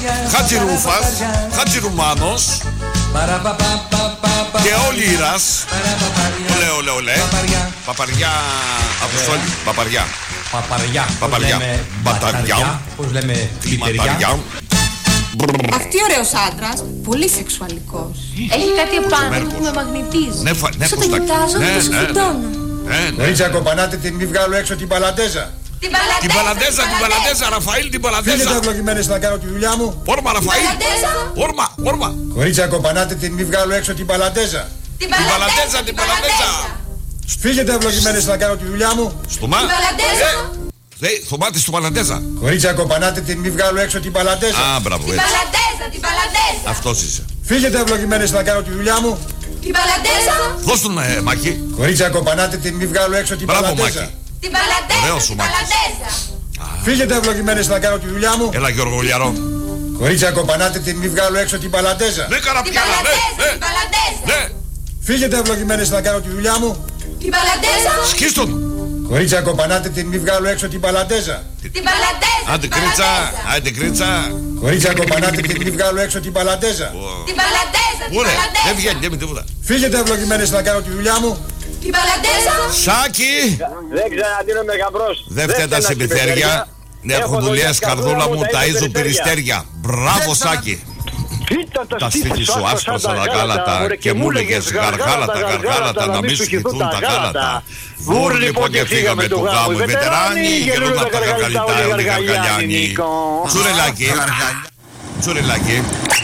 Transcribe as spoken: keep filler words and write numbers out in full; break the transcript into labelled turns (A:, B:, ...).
A: Χατζηρούφας, Χατζηρουμάνος και ο Λύρας. Ολέ, ολέ, ολέ. Παπαριά, Αποστόλη, Παπαριά.
B: Παπαριά,
A: Παπαριά, Μπαταριά,
B: πώς λέμε
A: κλιματαριά.
C: Αυτή ωραίος άντρας, πολύ σεξουαλικός. Έχει κάτι επάνω που με μαγνητίζει.
A: Ναι, φα- ναι,
C: Όσο
A: πώς
C: το
A: τα-
C: κοιτάζω,
A: ναι,
C: το
A: ναι,
C: σκοτώνω.
A: ναι, ναι.
D: Κορίτσια, κοπανάτε την, μη βγάλω έξω την παλαντέζα.
C: Την
A: Την παλαντέζα, την παλαντέζα, Ραφαήλ, την
D: Φύγετε
A: παλαντέζα.
D: ευλογημένες να κάνω τη δουλειά μου.
A: Όρμα, Ραφαήλ. Όρμα, όρμα.
D: Κορίτσια, κοπανάτε την, μη βγάλω έξω την παλαντέζα.
C: Την
A: Την παλαντέζα, την παλαντέζα.
D: Φύγετε ευλογημένες να κάνω τη δουλειά μου.
A: Στουμά.
C: παλαντέζα.
A: Ε, θωμάτι στο παλαντέζα.
D: Κορίτσια, κοπανάτε την, μη βγάλω έξω την παλαντέζα.
A: Α, μπράβο, έτσι.
C: Παλαντέζα, την παλαντέζα.
A: Αυτός είσαι.
D: Φύγετε ευλογημένες να κάνω τη δουλειά μου.
C: Την παλαντέζα.
A: Δώσ' τον, ε, Μάκη.
D: Κορίτσια, κοπανάτε την, μη βγάλω έξω την
A: Μπράβο,
D: παλαντέζα.
A: Μάκη.
C: Την παλαντέζα.
A: Ωραίος σου,
C: Την
A: Μάκης.
C: παλαντέζα.
D: Φύγετε ευλογημένες να κάνω τη δουλειά μου.
A: Έλα, Γιώργο Λιαρό.
D: Κορίτσια, κοπανάτε την, μη βγάλω έξω την παλαντέζα.
A: Ναι,
C: Την
A: καραπιάνα, ναι,
C: παλαντέζα, την
A: ναι,
C: παλαντέζα.
A: ναι.
D: Φύγετε ευλογημένες να κάνω τη δουλειά μου.
C: Την παλαντέζα.
A: Σκίστον.
D: Κορίτσια, κοπανάτε την, μη βγάλω έξω την παλαντέζα.
C: Την παλαντέζα.
A: Άντε
C: την
A: κρίτσα,
C: παλαντέζα.
A: άντε κρίτσα.
D: Κορίτσια, κοπανάτε την, μη βγάλω έξω την παλαντέζα.
C: Την παλαντέζα, την
A: Ωραία, δεν
C: παλαντέζα.
A: βγαίνει, δεν με τίποτα.
D: Φύγετε ευλογημένες να κάνω τη δουλειά μου.
C: Την παλαντέζα.
A: Σάκη.
E: Δεν ξαναδίνομαι γαμπρός.
A: Δεν φταίει τα συμπιθέρια. Έχουν δουλειές, καρδούλα μου, ταΐζουν περιστέρια. Μπράβο, Σάκη. Τα στήθη σου άσπρασα τα γάλατα και μου λέγες γαργάλατα, γαργάλατα, να μην σου χυθούν τα γάλατα. Βούρ λοιπόν και φύγαμε του γάμου οι βετεράνοι, γελούν απ' τα γαργαλιτά οι γαργαλιάνοι. Τσουρελάκι, τσουρελάκι.